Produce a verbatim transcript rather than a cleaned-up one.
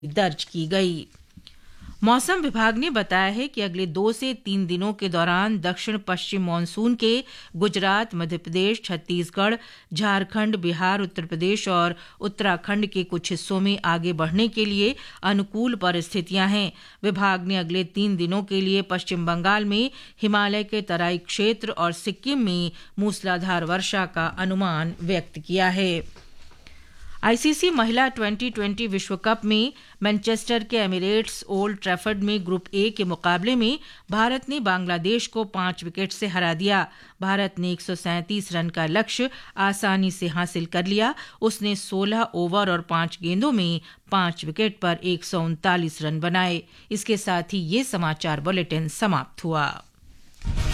दर्ज की गई। मौसम विभाग ने बताया है कि अगले दो से तीन दिनों के दौरान दक्षिण पश्चिम मानसून के गुजरात, मध्य प्रदेश, छत्तीसगढ़, झारखंड, बिहार, उत्तर प्रदेश और उत्तराखंड के कुछ हिस्सों में आगे बढ़ने के लिए अनुकूल परिस्थितियां हैं। विभाग ने अगले तीन दिनों के लिए पश्चिम बंगाल में हिमालय के तराई क्षेत्र और सिक्किम में मूसलाधार वर्षा का अनुमान व्यक्त किया है। आईसीसी महिला ट्वेंटी ट्वेंटी विश्व कप में मैनचेस्टर के एमिरेट्स ओल्ड ट्रैफर्ड में ग्रुप ए के मुकाबले में भारत ने बांग्लादेश को पांच विकेट से हरा दिया। भारत ने एक सौ सैंतीस रन का लक्ष्य आसानी से हासिल कर लिया। उसने सोलह ओवर और पांच गेंदों में पांच विकेट पर एक सौ उनतालीस रन बनाए। इसके साथ ही ये समाचार बुलेटिन समाप्त हुआ।